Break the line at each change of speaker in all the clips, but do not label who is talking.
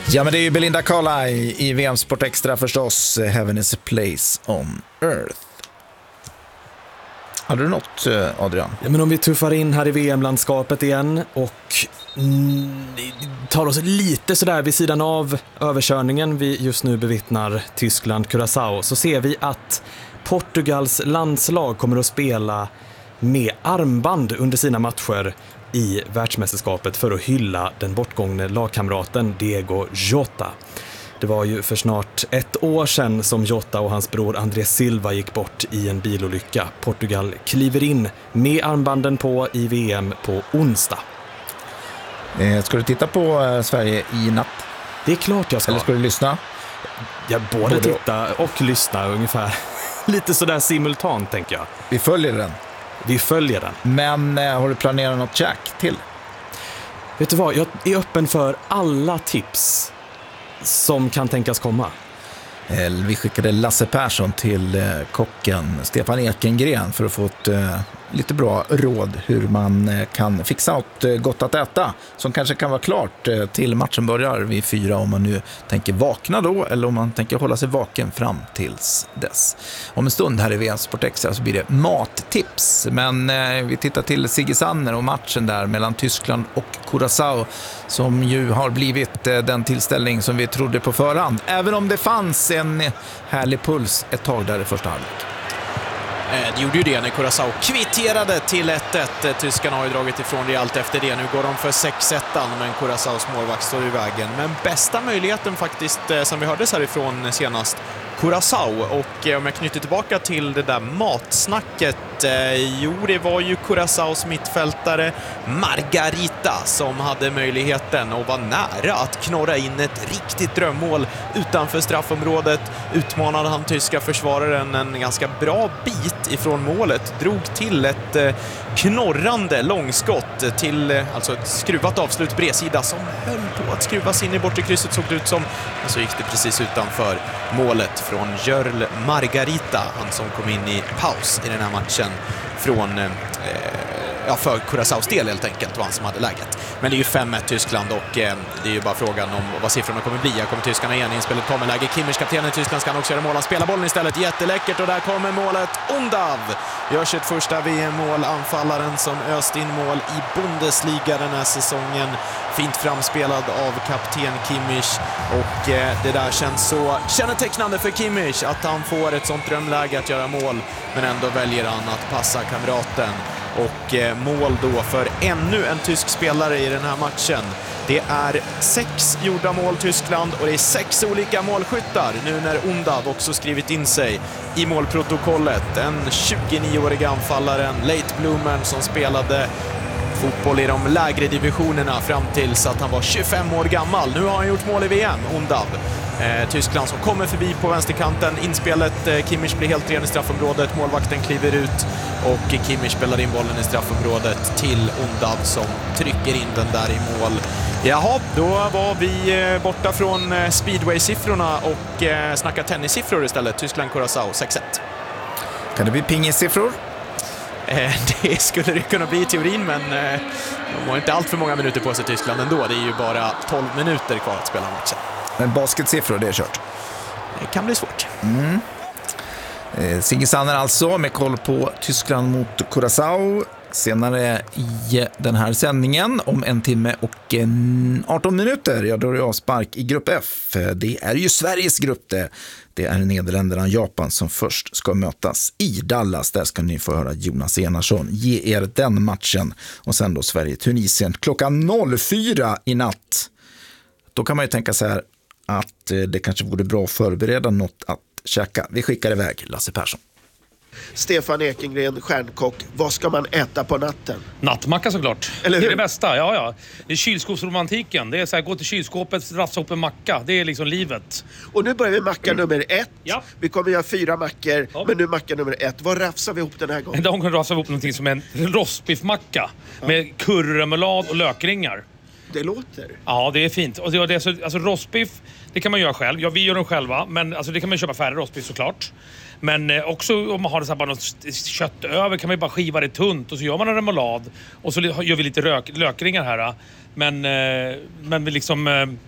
Ja, men det är ju Belinda Carlisle i VM Sport Extra förstås. Heaven is a place on earth. Hade du något, Adrian?
Ja, men om vi tuffar in här i VM-landskapet igen och tar oss lite sådär vid sidan av överkörningen vi just nu bevittnar Tyskland-Curaçao, så ser vi att Portugals landslag kommer att spela med armband under sina matcher i världsmästerskapet för att hylla den bortgångne lagkamraten Diego Jota. Det var ju för snart ett år sedan som Jota och hans bror André Silva gick bort i en bilolycka. Portugal kliver in med armbanden på i VM på onsdag.
Ska du titta på Sverige i natt?
Det är klart jag ska.
Eller ska du lyssna?
Jag både titta och lyssna ungefär. Lite sådär simultant, tänker jag.
Vi följer den.
Vi följer den.
Men har du planerat något check till?
Vet du vad, jag är öppen för alla tips som kan tänkas komma.
Vi skickade Lasse Persson till kocken Stefan Ekengren för att få ett lite bra råd hur man kan fixa något gott att äta som kanske kan vara klart till matchen börjar vid 4, om man nu tänker vakna då eller om man tänker hålla sig vaken fram tills dess. Om en stund här i VM Sport Extra så blir det mattips, men vi tittar till Sigge Sanner och matchen där mellan Tyskland och Curaçao som ju har blivit den tillställning som vi trodde på förhand, även om det fanns en härlig puls ett tag där i första halvlek.
Det gjorde ju det när Curaçao kvitterade till 1-1. Tyskarna har ju dragit ifrån rejält efter det. Nu går de för 6-1, men Curaçaos målvakt står i vägen. Men bästa möjligheten faktiskt, som vi hördes härifrån senast, Curaçao. Och om jag knyter tillbaka till det där matsnacket, det var ju Curaçaos mittfältare Margarita som hade möjligheten och var nära att knorra in ett riktigt drömmål utanför straffområdet. Utmanade han tyska försvararen en ganska bra bit ifrån målet, drog till ett knorrande långskott till alltså ett skruvat avslut bredsida som höll på att skruvas in i bortre krysset, såg det ut som, men så gick det precis utanför målet från Jörl Margarita, han som kom in i paus i den här matchen från för Curaçaos del helt enkelt, var han som hade läget. Men det är ju 5-1 Tyskland och det är ju bara frågan om vad siffrorna kommer bli. Kommer tyskarna igen, inspelet kommer läge. Kimmich, kaptenen i Tyskland, ska han också göra mål. Han spelar bollen istället, jätteläckert, och där kommer målet. Undav gör sitt första VM-mål, anfallaren som öst in mål i Bundesliga den här säsongen. Fint framspelad av kapten Kimmich, och det där känns så kännetecknande för Kimmich att han får ett sånt drömläge att göra mål, men ändå väljer han att passa kamraten. Och mål då för ännu en tysk spelare i den här matchen. Det är 6 gjorda mål Tyskland och det är 6 olika målskyttar nu när Undav också skrivit in sig i målprotokollet. Den 29-åriga anfallaren Late Bloomer som spelade fotboll i de lägre divisionerna fram tills att han var 25 år gammal. Nu har han gjort mål i VM, Undav. Tyskland som kommer förbi på vänsterkanten. Inspelet, Kimmich blir helt ren i straffområdet. Målvakten kliver ut och Kimmich spelar in bollen i straffområdet till Undav som trycker in den där i mål. Jaha, då var vi borta från speedway-siffrorna och snackar tennissiffror istället. Tyskland-Curaçao 6-1.
Kan det bli pingis-siffror?
Det skulle det kunna bli i teorin, men de har inte allt för många minuter på sig Tyskland ändå. Det är ju bara 12 minuter kvar att spela matchen.
Men basketsiffror, det är kört.
Det kan bli svårt.
Sigge Sanner alltså med koll på Tyskland mot Curaçao. Senare i den här sändningen om 1 timme och 18 minuter, ja, då är det avspark i grupp F. Det är ju Sveriges grupp det. Det är Nederländerna och Japan som först ska mötas i Dallas. Där ska ni få höra Jonas Enarsson ge er den matchen. Och sen då Sverige-Tunisien klockan 04 i natt. Då kan man ju tänka så här att det kanske vore bra att förbereda något att käka. Vi skickar iväg Lasse Persson.
Stefan Ekengren, stjärnkock. Vad ska man äta på natten?
Nattmacka såklart.
Eller hur?
Det är det bästa, ja. Det är kylskåpsromantiken. Det är så här, gå till kylskåpet, rafsa upp en macka. Det är liksom livet.
Och nu börjar vi macka nummer 1.
Ja.
Vi kommer göra 4 mackor, men nu macka nummer 1. Vad rafsar vi ihop den här gången?
De kan rafsa ihop någonting som en rostbiffmacka med curryremoulad och lökringar.
Det låter.
Ja, det är fint. Och det är alltså rostbiff, det kan man göra själv. Ja, vi gör dem själva, men alltså, det kan man köpa färdig rostbiff såklart. Men också om man har det så här, bara något kött över kan man ju bara skiva det tunt och så gör man en remoulad och så gör vi lite lökringar här. Men vi liksom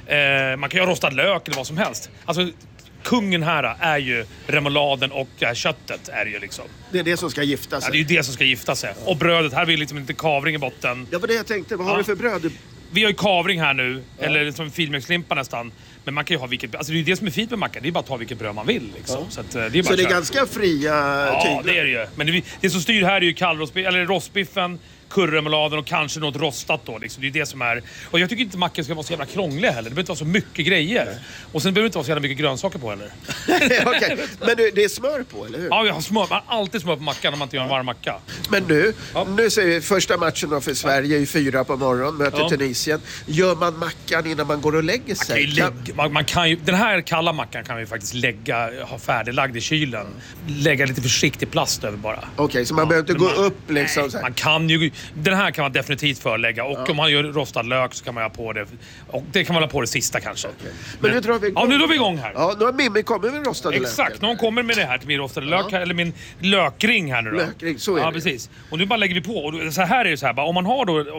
Man kan ju ha rostad lök eller vad som helst. Alltså, kungen här är ju remouladen och köttet är ju liksom.
Det är det som ska gifta sig.
Ja, det är ju det som ska gifta sig. Och brödet, här har vi liksom lite kavring i botten.
Ja, vad det jag tänkte. Vad har du för bröd?
Vi har ju kavring här nu, eller som filmjölkslimpa nästan. Men man kan ju ha vilket... Alltså det är ju det som är fint med mackan. Det är bara att ta vilket bröd man vill liksom. Så, att, det är bara
så det är ganska fria tyglar?
Ja, det är det ju. Men det som styr här är ju eller rostbiffen, curryremouladen och kanske något rostat då. Liksom. Det är det som är... Och jag tycker inte macken ska vara så jävla krånglig heller. Det behöver inte vara så mycket grejer. Och sen behöver det inte vara så jävla mycket grönsaker på heller.
Okej. Men det är smör på, eller hur?
Ja, vi har smör. Man har alltid smör på mackan om man inte gör en varm macka.
Men nu ser vi första matchen då för Sverige i 4 på morgon, möter Tunisien. Gör man mackan innan man går och lägger sig?
Man kan ju, den här kalla mackan kan vi faktiskt ha färdiglagd i kylen. Lägga lite försiktig plast över bara.
Okej, så man behöver inte gå upp liksom?
Nej, man kan ju... Den här kan man definitivt förlägga. Och om man gör rostad lök så kan man ha på det. Och det kan man ha på det sista kanske.
Okay. Men nu drar vi igång.
Ja, nu drar vi igång här.
Ja, nu har Mimmi kommit med rostade lök.
Exakt, någon kommer med det här till min rostade lök här, eller min lökring här nu då.
Lökring, så är det.
Ja, precis. Och nu bara lägger vi på. Och så här är det så här, bara, om man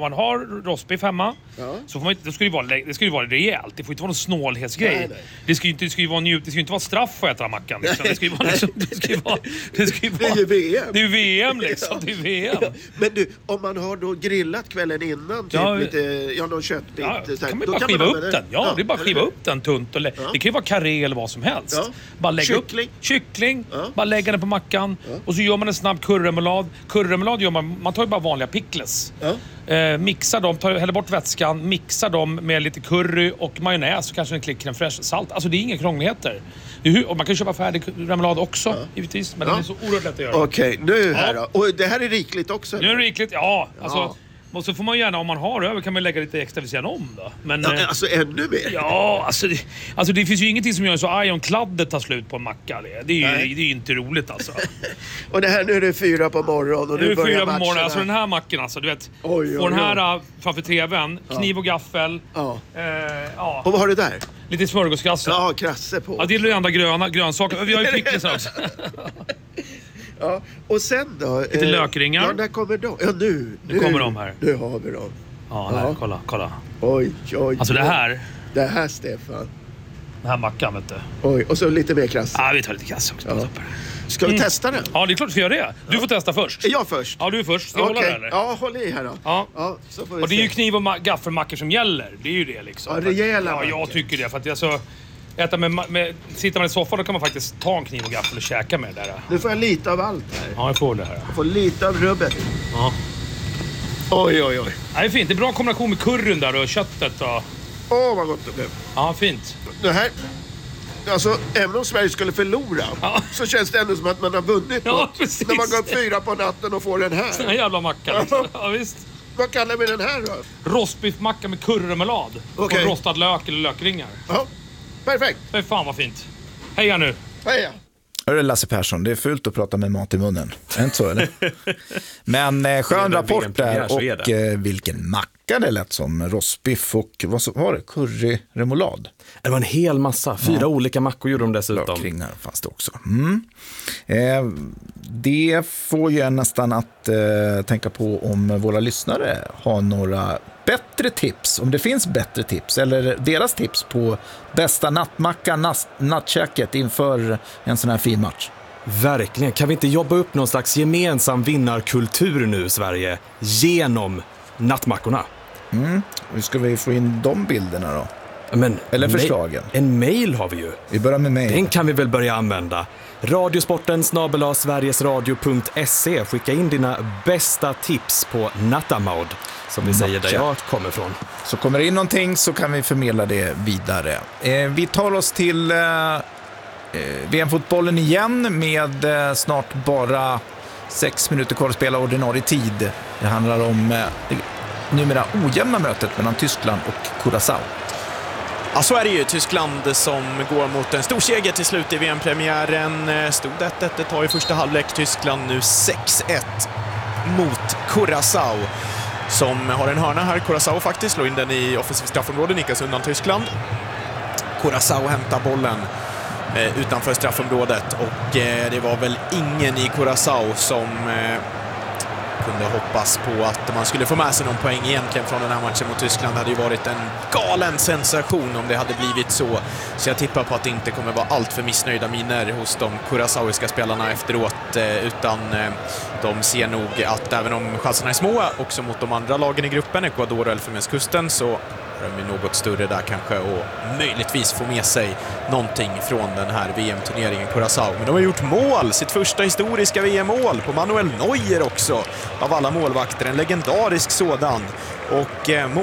har rostbiff hemma så får man inte, det ska ju vara rejält. Det får inte vara någon snålhetsgrej. Nej. Det ska ju inte vara straff att äta mackan. Liksom. Det ska ju vara det är ju VM. Det är ju VM liksom. Det är VM.
Ja. Men du, om man har då grillat kvällen innan typ någon köttbit.
Ja, då kan man bara skiva upp den. Ja, det är bara skiva upp den tunt. Och det kan ju vara karré eller vad som helst. Ja. Bara lägga kyckling. Bara lägga den på mackan. Och så gör man en snabb curryremoulad. Curryremoulad gör man tar ju bara vanliga pickles. Mixar dem, häller bort vätskan, mixar dem med lite curry och majonnäs och kanske en klick crème fraîche, salt. Alltså det är inga krångligheter. Och man kan köpa färdig remoulad också, givetvis. Men den är så oerhört lätt att göra.
Okej, nu här då. Och det här är rikligt också?
Nu är det rikligt, alltså... Och så får man gärna, om man har över, kan man lägga lite extra vid sidan om då. Men,
alltså ännu mer?
Ja, alltså det finns ju ingenting som gör så arg om kladdet tar slut på en macka. Det är ju inte roligt alltså.
Och det här, nu är det 4 på morgonen och nu börjar
4 på morgonen, alltså den här mackan alltså, du vet. Och den här framför tvn, kniv och gaffel.
Och vad har du där?
Lite smörgåskrasse.
Ja, krasse på.
Ja, det är det enda grönsaker. Vi har ju pickles också.
Ja, och sen då?
Lite lökringar.
Ja, där kommer de. Ja, nu
kommer de här.
Nu har vi dem.
Ja, här, kolla.
Oj.
Alltså det här.
Det här, Stefan.
Den här mackan, vet du.
Oj, och så lite mer krasse.
Ja, vi tar lite krasse också. Ja.
Ska vi testa den?
Ja, det är klart vi ska göra det. Du får testa först.
Jag först?
Ja, du är först. Ska jag hålla det, eller?
Ja, håll i här då.
Ja.
Så får vi
och det är ju kniv och gaffelmackor som gäller. Det är ju det liksom.
Ja, rejäla mackor.
Ja, jag tycker det. För att alltså... sitter man i soffan, då kan man faktiskt ta en kniv och gaffel och käka med det där.
Nu får jag lite av allt här.
Ja, jag får det här.
Jag får lite av rubbet.
Ja.
Oj.
Ja, det är fint. Det är bra kombination med curryn där och köttet. Och...
vad gott det blev.
Ja, fint.
Det här... Alltså, även om Sverige skulle förlora så känns det ändå som att man har vunnit.
Ja, precis.
När man går upp 4 på natten och får den här.
Den här jävla mackan. Ja, visst.
Vad kallar vi den här då?
Rostbiffmacka med curryremoulad. Och rostad lök eller lökringar.
Ja, perfekt.
Men fan vad fint. Heja nu.
Heja.
Hörru Lasse Persson, det är fult att prata med mat i munnen. Är inte så, eller? Men skön rapport där. Och vilken macka det lät som. Rostbiff och vad var det? Curryremoulad.
Det var en hel massa. 4 olika mackor gjorde de dessutom.
Lökringar fanns det också. Det får ju nästan att tänka på om våra lyssnare har några bättre tips. Om det finns bättre tips eller deras tips på bästa nattmackan, nattkäket inför en sån här fin match.
Verkligen. Kan vi inte jobba upp någon slags gemensam vinnarkultur nu i Sverige genom nattmackorna?
Hur ska vi få in de bilderna då? Eller förslagen?
En mail har vi ju.
Vi börjar med mail.
Den kan vi väl börja använda. Radiosporten@sverigesradio.se. Skicka in dina bästa tips på nattamod, som vi säger där jag kommer ifrån.
Så kommer det in någonting så kan vi förmedla det vidare. Vi tar oss till VM-fotbollen igen med snart bara 6 minuter kvar att spela ordinarie tid. Det handlar om det numera ojämna mötet mellan Tyskland och Curaçao.
Ja, så är det ju. Tyskland som går mot en stor seger till slut i VM-premiären. Stod 1-1 ett tag i första halvlek. Tyskland nu 6-1 mot Curaçao som har en hörna här. Curaçao faktiskt slår in den i offensiv straffområde, nickas undan Tyskland. Curaçao hämtar bollen utanför straffområdet och det var väl ingen i Curaçao som kunde hoppas på att man skulle få med sig någon poäng egentligen från den här matchen mot Tyskland. Det hade ju varit en galen sensation om det hade blivit så. Så jag tippar på att det inte kommer vara allt för missnöjda miner hos de curaçaoiska spelarna efteråt, utan de ser nog att även om chanserna är små också mot de andra lagen i gruppen, Ecuador och Elfenbenskusten, så de är något större där kanske och möjligtvis få med sig någonting från den här VM-turneringen Curaçao. Men de har gjort mål, sitt första historiska VM-mål på Manuel Neuer också, av alla målvakter, en legendarisk sådan. Och